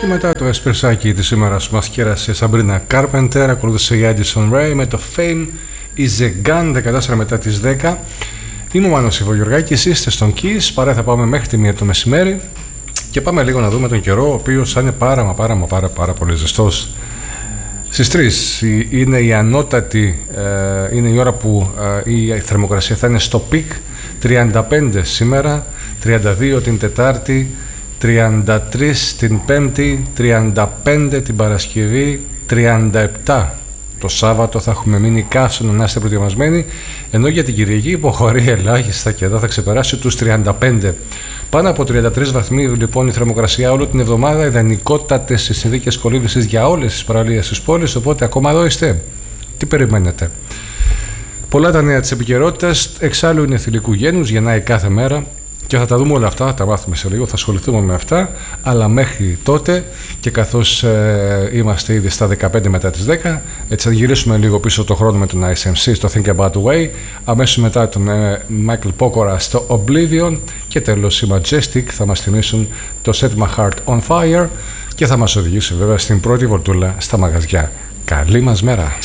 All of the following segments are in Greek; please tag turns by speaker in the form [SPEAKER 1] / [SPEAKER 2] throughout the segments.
[SPEAKER 1] Και μετά το εσπρεσάκι της σήμερας μας κέρασε η Sabrina Carpenter, ακολούθησε η Addison Rae με το Fame is a Gun, 14 μετά τις 10. Είμαι ο Μάνος Ιβογιουργάκης, είστε στον Kiss, παρά θα πάμε μέχρι τη 1 το μεσημέρι και πάμε λίγο να δούμε τον καιρό, ο οποίος θα είναι πάρα πολύ ζεστός. Στις 3 είναι η ανώτατη, είναι η ώρα που η θερμοκρασία θα είναι στο πικ, 35 σήμερα, 32 την Τετάρτη, 33 την Πέμπτη, 35 την Παρασκευή, 37 το Σάββατο θα έχουμε μείνει καύσωνο να είστε προετοιμασμένοι, ενώ για την Κυριακή υποχωρεί ελάχιστα και εδώ θα ξεπεράσει τους 35. Πάνω από 33 βαθμοί λοιπόν η θερμοκρασία όλη την εβδομάδα, ιδανικότατες στις συνθήκες κολύμβησης για όλες τις παραλίες της πόλης, οπότε ακόμα εδώ είστε. Τι περιμένετε? Πολλά τα νέα της επικαιρότητας, εξάλλου είναι θηλυκού γένους, γεννάει κάθε μέρα και θα τα δούμε όλα αυτά, θα τα μάθουμε σε λίγο, θα ασχοληθούμε με αυτά, αλλά μέχρι τότε και καθώς είμαστε ήδη στα 15 μετά τις 10, έτσι θα γυρίσουμε λίγο πίσω το χρόνο με τον ISMC στο Think About The Way, αμέσως μετά τον Michael Pokora στο Oblivion και τέλος οι Majestic θα μας θυμίσουν το Set My Heart On Fire και θα μας οδηγήσει βέβαια στην πρώτη βολτούλα στα μαγαζιά. Καλή μας μέρα!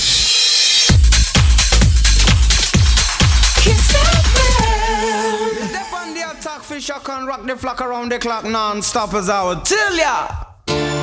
[SPEAKER 2] Fish, I can rock the flock around the clock non-stop as I would tell ya.